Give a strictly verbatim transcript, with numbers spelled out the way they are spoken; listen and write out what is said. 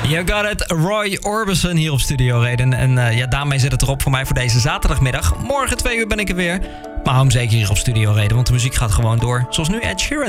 You got it, Roy Orbison hier op Studio Reden. En uh, ja, daarmee zit het erop voor mij voor deze zaterdagmiddag. Morgen twee uur ben ik er weer. Maar hou hem zeker hier op Studio Reden, want de muziek gaat gewoon door. Zoals nu Ed Sheeran.